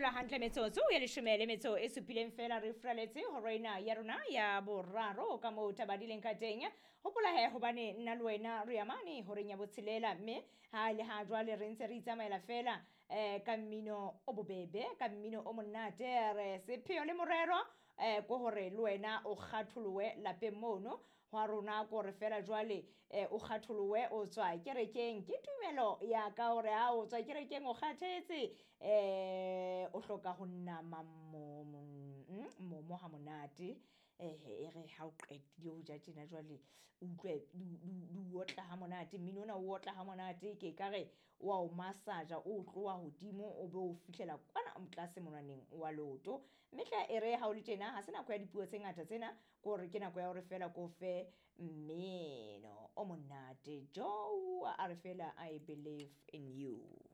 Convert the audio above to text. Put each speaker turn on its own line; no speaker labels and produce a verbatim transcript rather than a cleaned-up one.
ka hantle metsotso ya leshome metso e supileng fela re fraletse horena ya rona ya boraro ka mo tabadileng ka teng hopola he hobane nna le wena re yamane horeng ya botshelela mme ha le ha jwale re ntse re itsamaela fela eh ka mmino o bobebe ka mmino o monate re sepheo le morero eh ko hore le wena o kgatholowe lapeng mono wa rona ko re fela jwale eh, o kgatholowe o tswa kerekeng ke tumelo ya ka hore ha o tswa kerekeng o kgathetse eh o hloka ho nna mammo mo mo ha monate eh e re ha o qetile ho ja tjena jwale utlwe du otla ha monate mmino ona o otla ha monate ke kare wa o massage o tloa hodimo o be o fihlela kwana mtlase monaneng wa loto metla e re ha o le tjena ha sena kwa dipuo tse ngata tsena ko re ke nako ya hore fela ko fe mmino o monate Joe a re fela I believe in you.